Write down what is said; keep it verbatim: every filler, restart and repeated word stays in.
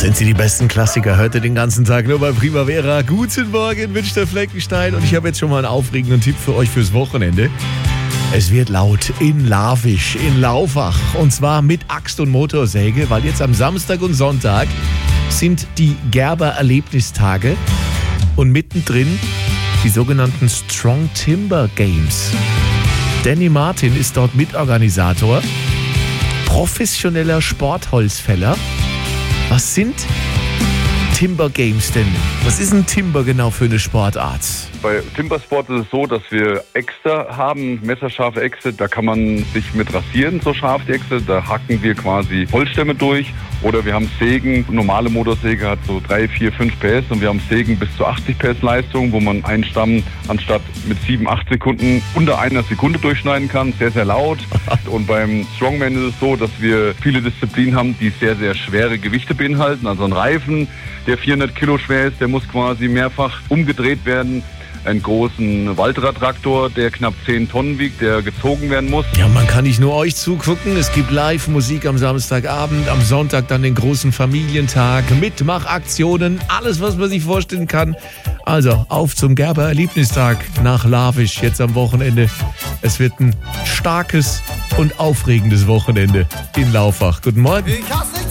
Sind sie die besten Klassiker? Hört ihr den ganzen Tag nur bei Primavera. Guten Morgen, Münster Fleckenstein. Und ich habe jetzt schon mal einen aufregenden Tipp für euch fürs Wochenende. Es wird laut in Lavisch, in Laufach. Und zwar mit Axt und Motorsäge, weil jetzt am Samstag und Sonntag sind die Gerber-Erlebnistage. Und mittendrin die sogenannten Strong Timber Games. Danny Martin ist dort Mitorganisator. Professioneller Sportholzfäller. Was sind Timber Games denn? Was ist ein Timber genau für eine Sportart? Bei Timbersport ist es so, dass wir Äxte haben, messerscharfe Äxte, da kann man sich mit rasieren, so scharf die Äxte, da hacken wir quasi Holzstämme durch. Oder wir haben Sägen, normale Motorsäge hat so drei, vier, fünf P S und wir haben Sägen bis zu achtzig P S Leistung, wo man einen Stamm anstatt mit sieben, acht Sekunden unter einer Sekunde durchschneiden kann, sehr, sehr laut. Und beim Strongman ist es so, dass wir viele Disziplinen haben, die sehr, sehr schwere Gewichte beinhalten. Also ein Reifen, der vierhundert Kilo schwer ist, der muss quasi mehrfach umgedreht werden. Einen großen Waldrad-Traktor, der knapp zehn Tonnen wiegt, der gezogen werden muss. Ja, man kann nicht nur euch zugucken. Es gibt Live-Musik am Samstagabend, am Sonntag dann den großen Familientag, Mitmachaktionen, alles, was man sich vorstellen kann. Also, auf zum Gerber-Erlebnistag nach Lavisch, jetzt am Wochenende. Es wird ein starkes und aufregendes Wochenende in Laufach. Guten Morgen. Ich hasse